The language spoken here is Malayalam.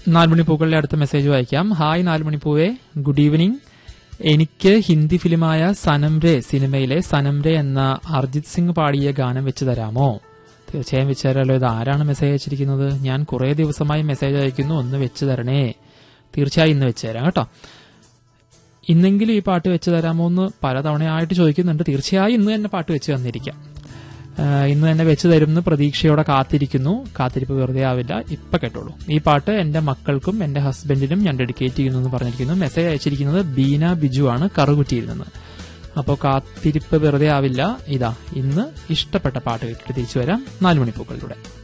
നാലുമണിപ്പൂക്കളുടെ അടുത്ത മെസ്സേജ് വായിക്കാം. Hi നാലുമണിപ്പൂവേ, good evening. എനിക്ക് ഹിന്ദി ഫിലിമായ സനംരെ സിനിമയിലെ സനംരെ എന്ന അർജിത് സിംഗ് പാടിയ ഗാനം വെച്ച് തരാമോ? തീർച്ചയായും വെച്ച് തരാമല്ലോ. ഇത് ആരാണ് മെസ്സേജ് അയച്ചിരിക്കുന്നത്? ഞാൻ കുറെ ദിവസമായി മെസ്സേജ് അയക്കുന്നു, ഒന്ന് വെച്ച് തരണേ. തീർച്ചയായും ഇന്ന് വെച്ച് തരാം കേട്ടോ. ഇന്നെങ്കിലും ഈ പാട്ട് വെച്ച് തരാമോ എന്ന് പലതവണയായിട്ട് ചോദിക്കുന്നുണ്ട്. തീർച്ചയായും ഇന്ന് തന്നെ പാട്ട് വെച്ച് തന്നിരിക്കാം. ഇന്ന് തന്നെ വെച്ച് തരുമെന്ന് പ്രതീക്ഷയോടെ കാത്തിരിക്കുന്നു. കാത്തിരിപ്പ് വെറുതെ ആവില്ല. ഇപ്പൊ കേട്ടോളൂ. ഈ പാട്ട് എന്റെ മക്കൾക്കും എന്റെ ഹസ്ബൻഡിനും ഞാൻ ഡെഡിക്കേറ്റ് ചെയ്യുന്നു എന്ന് പറഞ്ഞിരിക്കുന്നു. മെസ്സേജ് അയച്ചിരിക്കുന്നത് ബീന ബിജു ആണ്, കറുകുറ്റിയിൽ നിന്ന്. അപ്പോൾ കാത്തിരിപ്പ് വെറുതെ ആവില്ല. ഇതാ ഇന്ന് ഇഷ്ടപ്പെട്ട പാട്ട് കേട്ടിട്ട് തിരിച്ചു വരാം 4 മണിപ്പൂക്കളിലൂടെ.